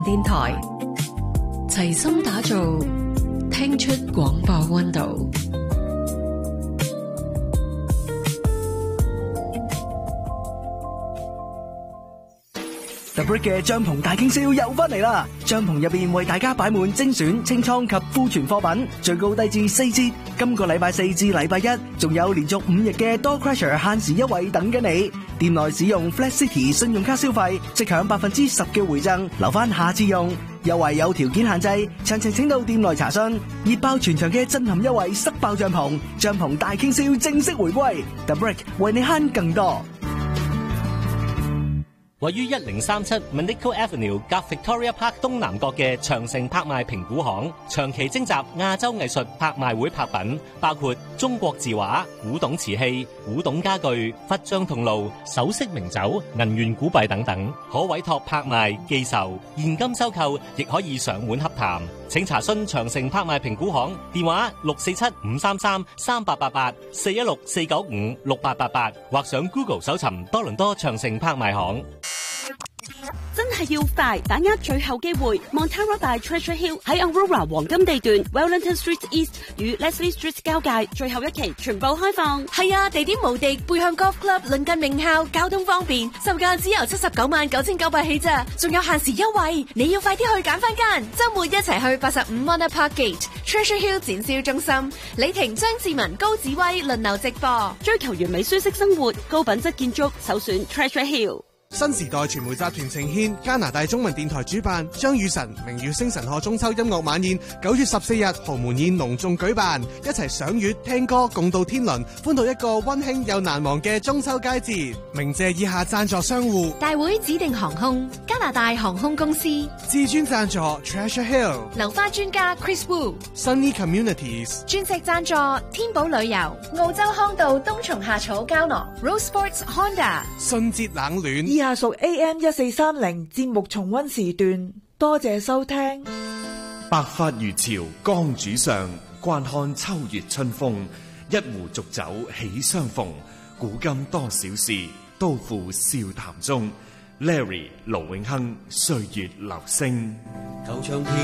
電台齊心打造聽出廣播溫度。 The Brick 嘅帳篷大傾銷又翻嚟啦！帳篷入邊為大家擺滿精選清倉及庫存貨品，最高低至4折。今個禮拜4至禮拜1，仲有連續5日嘅 Door Crusher 限時優惠等緊你。店內使用 Flat City 信用卡消費，即享10%嘅回贈，留翻下次用。優惠有條件限制，詳情請到店內查詢。熱爆全場嘅震撼優惠，塞爆帳篷，帳篷大傾銷正式回歸。The Brick 為你慳更多。 位於1037 Monaco Avenue 夾 Victoria Park 東南角嘅長城拍賣評估行，長期徵集亞洲藝術拍賣會拍品，包括中國字畫、古董瓷器、古董家具、佛像銅爐、首飾名酒、銀元古幣等等，可委託拍賣、寄售、現金收購，亦可以上門洽談。請查詢長城拍賣評估行電話647-533-3888 416-495-6888，或上 Google 搜尋多倫多長城拍賣行。 真係要快，把握最後機會。Montara 大 Treasure Hill 喺 Aurora 黃金地段 Wellington Street East 與 Leslie Street 交界，最後一期全部開放。 係啊，地點無敵，背向 Golf Club，鄰近名校，交通方便，售價只由799900起咋，仲有限時優惠，你要快啲去揀翻間。周末一齊去85 Mona Park Gate Treasure Hill 展銷中心，李婷、張志文、高子威輪流直播， 追求完美舒適生活，高品質建築，首選 Treasure Hill。 新時代傳媒集團呈獻加拿大中文電台主辦張雨晨明月星辰賀中秋音樂晚宴，9月14日豪門宴隆重舉辦，一齊賞月聽歌共度天倫，歡度一個溫馨又難忘嘅中秋佳節。鳴謝以下贊助商戶： 大會指定航空、加拿大航空公司、 至尊贊助 Treasure Hill、 流花專家 Chris Wu、Sunny Communities、 鑽石贊助天寶旅遊、澳洲康道冬蟲夏草膠囊、Rose Sports Honda、 信捷冷暖。 以下屬 AM1430 節目重溫時段，多謝收聽。 白髮如潮江渚上，慣看秋月春風，一壺濁酒喜相逢，古今多少事，都付笑談中。Larry 盧永亨，歲月留聲。